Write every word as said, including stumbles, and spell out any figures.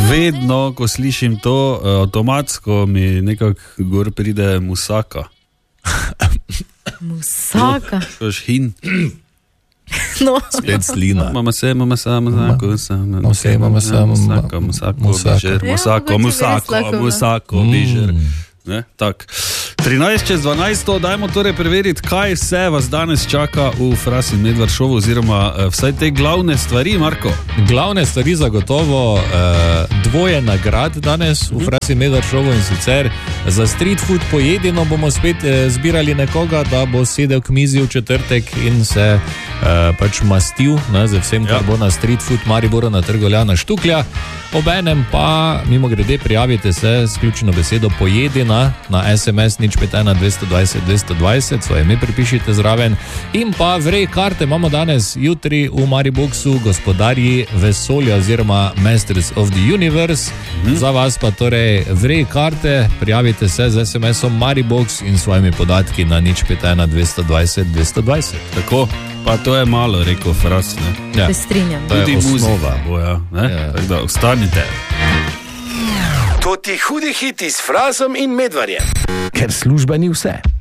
Vedno, ko slišim to, avtomatsko mi nekako gor pride musaka. Musaka? To je hin. No. Spet slina. Mama se, mama sa, musako, mama se, mama sa, musaka, musako, bižer, musako, musako, musako, bižer. Ne, tak. trinajst čez dvanajst, dajmo torej preveriti, kaj vse vas danes čaka v Fras in Medvard šovu, oziroma eh, vsaj te glavne stvari, Marko. Glavne stvari zagotovo eh, dvoje nagrad danes v Fras in Medvard šovu, in sicer za street food pojedino bomo spet eh, zbirali nekoga, da bo sedel k mizi v četrtek in se eh, pač mastil, ne, z vsem, kar ja. bo na street food Mariboru na Trgu Ljana Štuklja. Obenem pa, mimo grede, prijavite se s ključno besedo pojedina na es em es nič pet ena dvesto dvajset dvesto dvajset, svoje ime pripišite zraven. In pa vrej karte imamo danes, jutri v Mariboxu gospodarji vesolja oziroma Masters of the Universe. Mm-hmm. Za vas pa torej vrej karte, prijavite se z es em esom Maribox in svojimi podatki na nič pet ena dvesto dvajset dvesto dvajset. Tako. Pa to je malo, rekel Fras, ne? Ja. Se strinjam. To je osnova. Boja, ne? Ja. Tako da, ostanite. To ti hudi hiti s Frasom in Medvarjem. Ker služba ni vse.